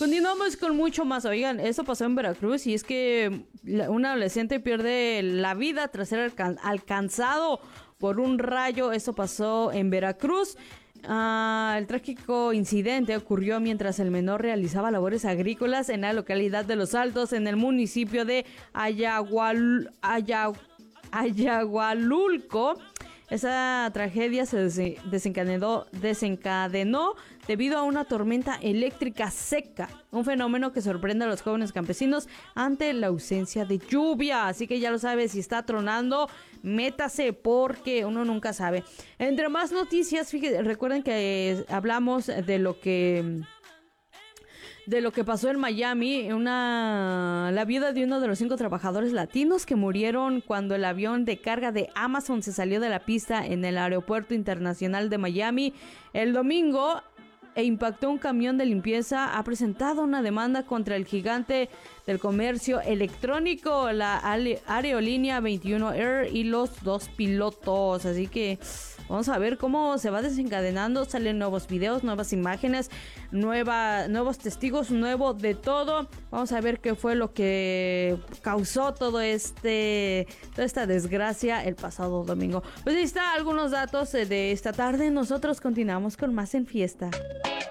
Continuamos con mucho más. Oigan, eso pasó en Veracruz y es que un adolescente pierde la vida tras ser alcanzado por un rayo. Eso pasó en Veracruz. El trágico incidente ocurrió mientras el menor realizaba labores agrícolas en la localidad de Los Altos, en el municipio de Ayagualulco. Esa tragedia se desencadenó debido a una tormenta eléctrica seca, un fenómeno que sorprende a los jóvenes campesinos ante la ausencia de lluvia. Así que ya lo sabes, si está tronando, métase porque uno nunca sabe. Entre más noticias, fíjense, recuerden que hablamos de lo que pasó en Miami. La viuda de uno de los 5 trabajadores latinos que murieron cuando el avión de carga de Amazon se salió de la pista en el aeropuerto internacional de Miami el domingo e impactó un camión de limpieza, ha presentado una demanda contra el gigante del comercio electrónico, la aerolínea 21 Air, y los 2 pilotos. Así que vamos a ver cómo se va desencadenando. Salen nuevos videos, nuevas imágenes, nuevos testigos, nuevo de todo. Vamos a ver qué fue lo que causó toda esta desgracia el pasado domingo. Pues ahí está algunos datos de esta tarde. Nosotros continuamos con más en fiesta.